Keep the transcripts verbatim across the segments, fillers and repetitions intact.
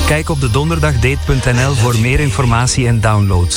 Kijk op de donderdagdate punt n l voor meer informatie en downloads.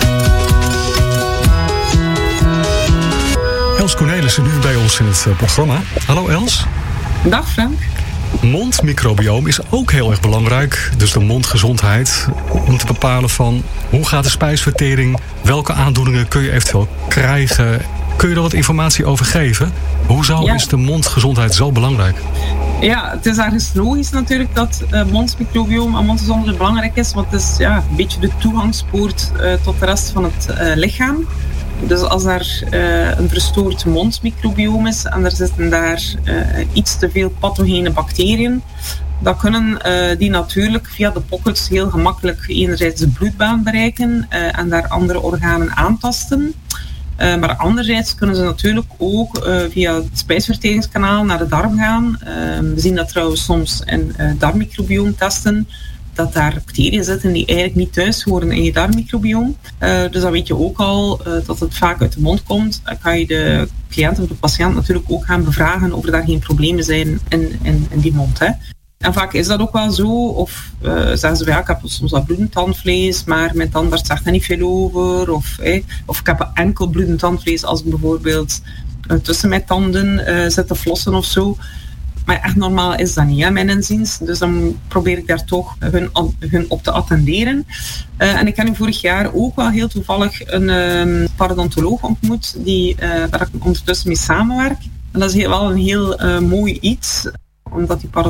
Els Cornelissen nu bij ons in het programma. Hallo Els. Dag Frank. Mondmicrobioom is ook heel erg belangrijk. Dus de mondgezondheid. Om te bepalen van hoe gaat de spijsvertering, welke aandoeningen kun je eventueel krijgen. Kun je er wat informatie over geven? Hoezo ja. is de mondgezondheid zo belangrijk? Ja, het is ergens logisch natuurlijk dat uh, mondmicrobioom en mondgezondheid belangrijk is. Want het is ja, een beetje de toegangspoort uh, tot de rest van het uh, lichaam. Dus als er uh, een verstoord mondmicrobioom is en er zitten daar uh, iets te veel pathogene bacteriën, dan kunnen uh, die natuurlijk via de pockets heel gemakkelijk enerzijds de bloedbaan bereiken uh, en daar andere organen aantasten. Uh, maar anderzijds kunnen ze natuurlijk ook uh, via het spijsverteringskanaal naar de darm gaan. Uh, we zien dat trouwens soms in uh, darmmicrobioomtesten, dat daar bacteriën zitten die eigenlijk niet thuis horen in je darmmicrobioom. Uh, dus dan weet je ook al uh, dat het vaak uit de mond komt. Dan kan je de cliënt of de patiënt natuurlijk ook gaan bevragen of er daar geen problemen zijn in, in, in die mond. Hè. En vaak is dat ook wel zo. Of uh, zeggen ze, ja, ik heb soms wat bloedend tandvlees, maar mijn tandarts zegt er niet veel over. Of, eh, of ik heb enkel bloedend tandvlees als ik bijvoorbeeld uh, tussen mijn tanden uh, zit te flossen of zo. Maar echt normaal is dat niet, hè, mijn inziens. Dus dan probeer ik daar toch hun, hun op te attenderen. Uh, en ik heb nu vorig jaar ook wel heel toevallig een um, parodontoloog ontmoet, die, uh, waar ik ondertussen mee samenwerk. En dat is heel, wel een heel uh, mooi iets, omdat die